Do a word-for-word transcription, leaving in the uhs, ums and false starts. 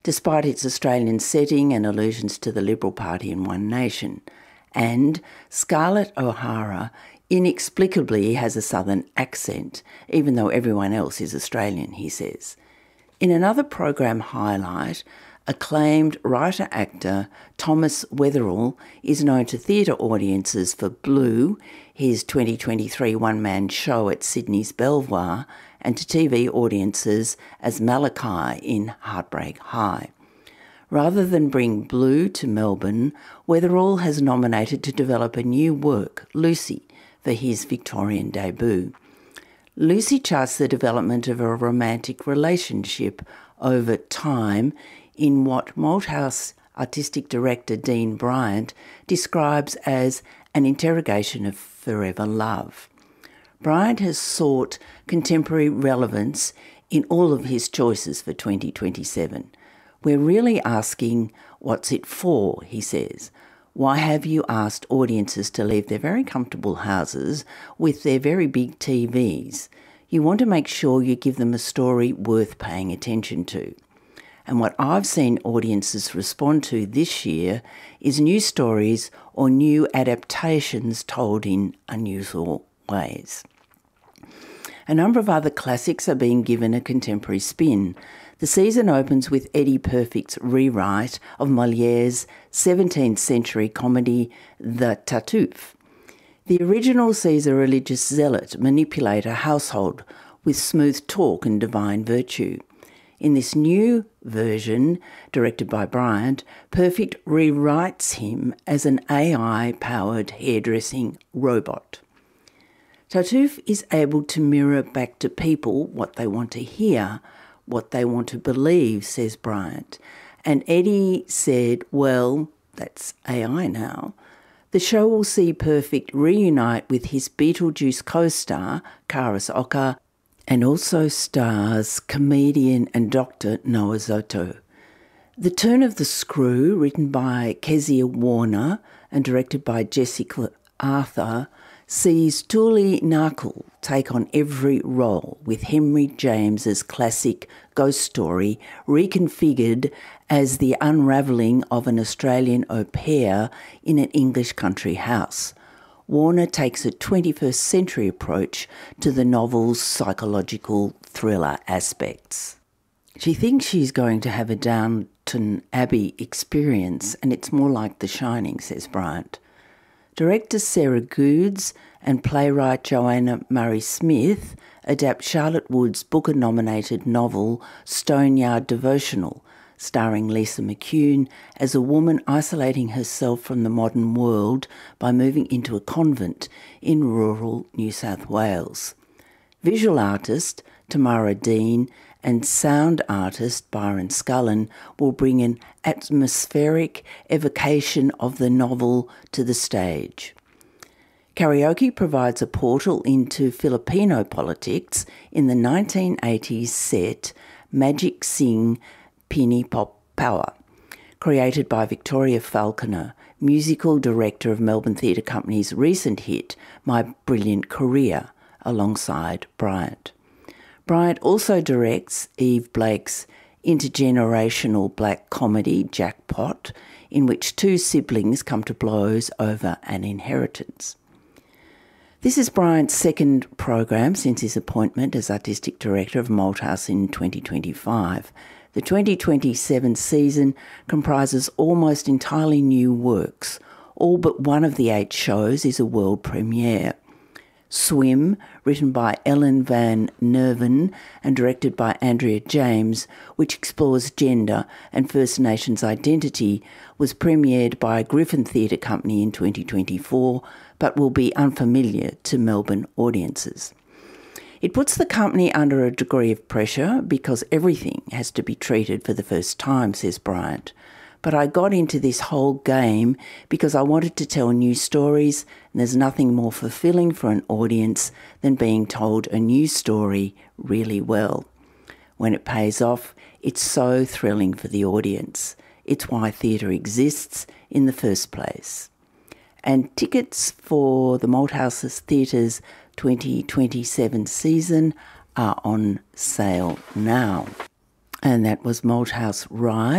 despite its Australian setting and allusions to the Liberal Party and One Nation. And Scarlett O'Hara inexplicably has a southern accent, even though everyone else is Australian, he says. In another program highlight, acclaimed writer-actor Thomas Weatherall is known to theatre audiences for Blue, his twenty twenty-three one-man show at Sydney's Belvoir, and to T V audiences as Malachi in Heartbreak High. Rather than bring Blue to Melbourne, Weatherall has nominated to develop a new work, Lucy, for his Victorian debut. Lucy charts the development of a romantic relationship over time in what Malthouse artistic director Dean Bryant describes as an interrogation of forever love. Bryant has sought contemporary relevance in all of his choices for twenty twenty-seven. We're really asking, what's it for, he says. Why have you asked audiences to leave their very comfortable houses with their very big T Vs? You want to make sure you give them a story worth paying attention to. And what I've seen audiences respond to this year is new stories or new adaptations told in unusual ways. A number of other classics are being given a contemporary spin. The season opens with Eddie Perfect's rewrite of Molière's seventeenth century comedy The Tartuffe. The original sees a religious zealot manipulate a household with smooth talk and divine virtue. In this new version, directed by Bryant, Perfect rewrites him as an A I-powered hairdressing robot. Tartuffe is able to mirror back to people what they want to hear, what they want to believe, says Bryant. And Eddie said, well, that's A I now. The show will see Perfect reunite with his Beetlejuice co-star, Karis Oka, and also stars comedian and doctor Noah Zoto. The Turn of the Screw, written by Kezia Warner and directed by Jessica Arthur, sees Tuli Narkle take on every role, with Henry James's classic ghost story reconfigured as the unravelling of an Australian au pair in an English country house. Warner takes a twenty-first century approach to the novel's psychological thriller aspects. She thinks she's going to have a Downton Abbey experience, and it's more like The Shining, says Bryant. Director Sarah Goodes and playwright Joanna Murray-Smith adapt Charlotte Wood's Booker-nominated novel Stoneyard Devotional, starring Lisa McCune as a woman isolating herself from the modern world by moving into a convent in rural New South Wales. Visual artist Tamara Dean and sound artist Byron Scullen will bring an atmospheric evocation of the novel to the stage. Karaoke provides a portal into Filipino politics in the nineteen eighties set Magic Sing Penny Pop Power, created by Victoria Falconer, musical director of Melbourne Theatre Company's recent hit My Brilliant Career, alongside Bryant. Bryant also directs Eve Blake's intergenerational black comedy Jackpot, in which two siblings come to blows over an inheritance. This is Bryant's second program since his appointment as Artistic Director of Malthouse in twenty twenty-five. The twenty twenty-seven season comprises almost entirely new works. All but one of the eight shows is a world premiere. Swim, written by Ellen Van Nerven and directed by Andrea James, which explores gender and First Nations identity, was premiered by Griffin Theatre Company in twenty twenty-four, but will be unfamiliar to Melbourne audiences. It puts the company under a degree of pressure because everything has to be treated for the first time, says Bryant. But I got into this whole game because I wanted to tell new stories, and there's nothing more fulfilling for an audience than being told a new story really well. When it pays off, it's so thrilling for the audience. It's why theatre exists in the first place. And tickets for the Malthouse's Theatre's twenty twenty-seven season are on sale now. And that was Malthouse Ride.